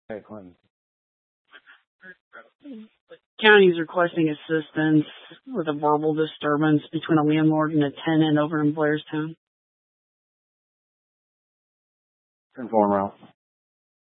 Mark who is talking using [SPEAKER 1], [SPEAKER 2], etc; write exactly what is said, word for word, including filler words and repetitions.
[SPEAKER 1] Hey, Clinton.
[SPEAKER 2] County is requesting assistance with a verbal disturbance between a landlord and a tenant over in Blairstown.
[SPEAKER 1] Inform Ralph.